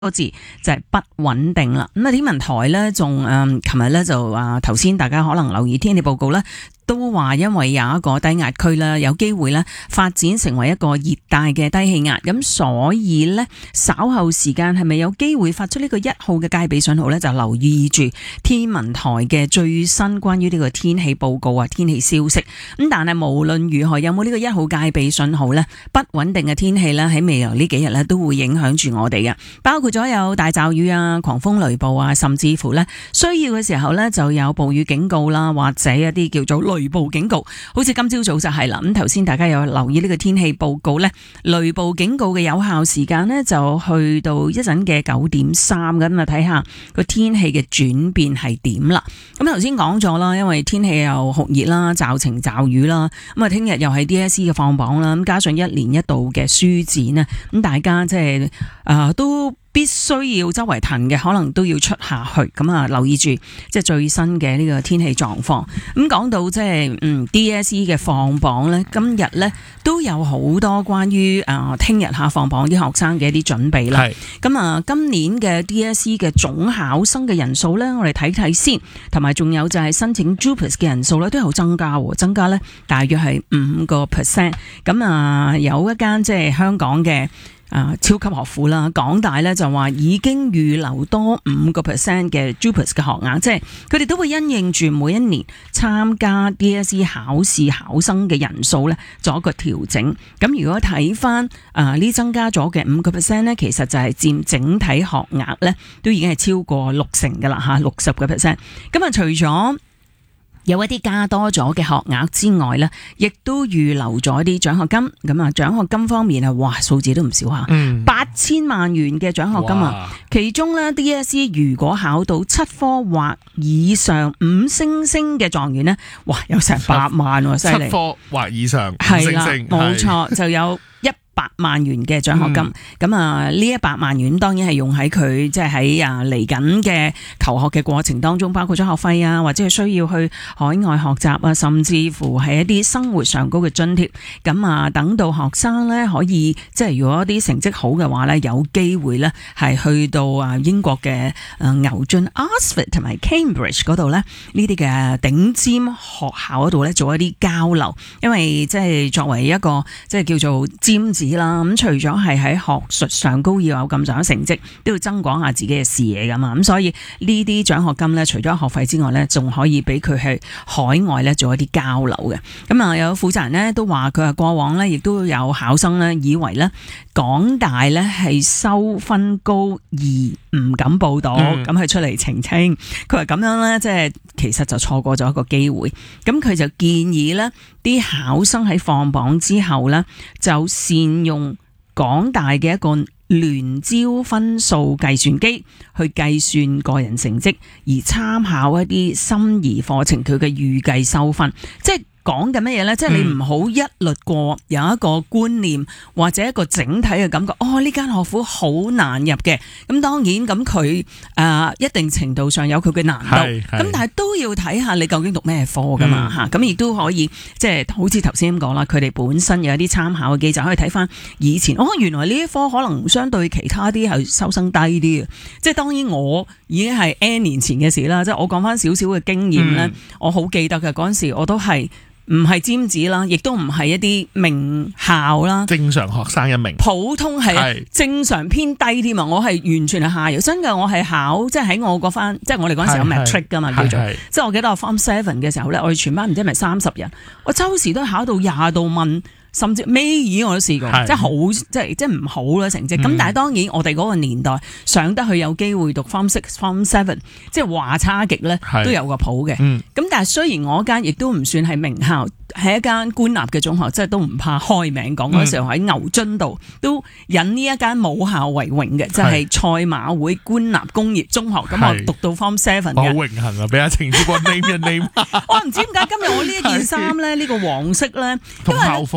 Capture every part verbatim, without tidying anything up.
個字就係不穩定啦。咁啊，天文台咧仲誒，琴日咧就啊，頭先大家可能留意天氣報告咧，都話因為有一個低壓區啦，有機會咧發展成為一個熱帶嘅低氣壓，咁所以咧稍後時間係咪有機會發出呢個一號嘅戒備信號咧？就留意住天文台嘅最新關於呢個天氣報告啊、天氣消息。咁但係無論如何，有冇呢個一號戒備信號咧，不穩定嘅天氣咧喺未來呢幾日咧都會影響住我哋嘅，包括咗有大驟雨啊、狂風雷暴啊，甚至乎咧需要嘅時候咧就有暴雨警告啦，或者一啲叫做雷暴警告，好似今朝早就係啦。咁頭先大家有留意呢個天氣報告咧，雷暴警告嘅有效時間咧就去到一陣嘅九點三咁啊，睇下個天氣嘅轉變係點啦。咁頭先講咗啦，因為天氣又酷熱啦、驟晴驟雨啦，咁啊聽日又係 D S E 嘅放榜啦，咁加上一年一度嘅書展啊，咁大家即係誒都必須要周圍騰嘅，可能都要出下去，咁啊留意住即係最新嘅呢個天氣狀況。咁講到即係嗯 D S E 嘅放榜咧，今日咧都有好多關於誒聽日下放榜啲學生嘅一啲準備啦。咁啊，今年嘅 D S E 嘅總考生嘅人數咧，我哋睇睇先，同埋仲有就係申請 JUPAS 嘅人數咧都有增加，增加咧大約係五個 percent。咁啊，有一間即係香港嘅。啊，超級學府啦，港大咧就話已經預留多五個 percent 嘅 JUPAS 嘅學額，即係佢哋都會因應住每一年參加 D S E 考試考生嘅人數咧，做一個調整。咁如果睇翻啊呢增加咗嘅五個 percent 咧，其實就係佔整體學額咧，都已經係超過六成噶啦吓，六十個 percent。咁啊，除咗有一啲加多咗嘅學額之外呢，亦都預留咗啲獎學金。咁啊，獎學金方面啊，哇，數字都唔少吓，八千萬元嘅獎學金啊！其中呢 D S E 如果考到七科或以上五星星嘅狀元呢，哇，有成八萬喎，犀利！ 七科或以上五星星， 係啦， 冇錯，就有一百萬元嘅獎學金，咁、嗯、啊呢一百萬元當然係用喺佢即係喺啊嚟緊嘅求學嘅過程當中，包括咗學費啊，或者係需要去海外學習啊，甚至乎係一啲生活上高嘅津貼。咁啊，等到學生咧可以即係如果啲成績好嘅話咧，有機會咧係去到啊英國嘅誒牛津 Oxford 同埋 Cambridge 嗰度咧，呢啲嘅頂尖學校嗰度咧做一啲交流，因為即係作為一個即係叫做尖子啦，咁除咗係喺學術上高要有咁上下成績，都要增廣下自己嘅視野噶嘛，咁所以呢啲獎學金咧，除咗學費之外咧，仲可以俾佢去海外咧做一啲交流嘅。咁啊，有負責人咧都話佢話過往咧，亦都有考生咧以為咧港大咧係收分高而唔敢報到，咁佢、嗯、出嚟澄清，佢話咁樣咧，即係其實就錯過咗一個機會。咁佢就建議咧，啲考生喺放榜之後咧，就善用港大嘅一個聯招分數計算機去計算個人成績，而參考一啲心儀課程佢嘅預計收分，即係講緊乜嘢呢？即係你唔好一律過有一個觀念或者一個整體嘅感覺，哦呢間學府好難入嘅。咁當然咁佢誒一定程度上有佢嘅難度，咁但係都要睇下你究竟讀咩科噶嘛吓。咁亦都可以即係好似頭先咁講啦，佢哋本身有一啲參考嘅機制，可以睇翻以前哦原來呢一科可能相對其他啲係收生低啲嘅。即係當然我已經係 N 年前嘅事啦，即係我講翻少少嘅經驗呢、嗯、我好記得嘅嗰陣時我都係。唔係尖子啦，亦都唔係一啲名校啦， 正常學生一名， 普通係正常偏低添啊！我係完全係下游，真嘅我係考，即係喺我嗰番，即係我哋嗰陣時有 matric 噶嘛，叫做，即係我記得我 form seven 嘅時候咧，我哋全班唔知係咪三十人，我周時都考到廿度問。甚至尾二我都試過，即係好，即係即係唔好啦成績。咁、嗯、但係當然我哋嗰個年代上得去有機會讀 form six、form seven， 即係話差極咧都有個譜嘅。咁、嗯、但係雖然我間亦都唔算係名校，係一間官立嘅中學，即係都唔怕開名講。嗰、嗯、時候喺牛津度都引呢一間母校為榮嘅，就係、是、賽馬會官立工業中學。咁我讀到 form seven 嘅，好榮幸啊！俾阿程志光 name 一 name。我唔知點解今日我呢一件衫咧，呢個黃色咧，同校服。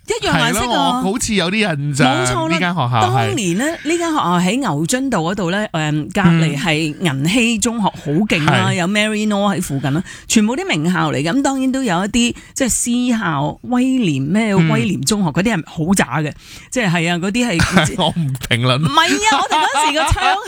一樣顏色係咯， 啊！ 我好似有啲印象。 冇錯啦呢間學校當係年咧，呢間學校喺牛津道嗰度咧，誒隔離係銀禧中學，好勁啦， 係有 Maryknoll 喺附近啦，全部啲名校嚟嘅。咁當然都有一啲即係私校，威廉咩威廉中學嗰啲係好渣嘅，即係係啊嗰啲係我唔評論。 唔係啊！我哋嗰時個窗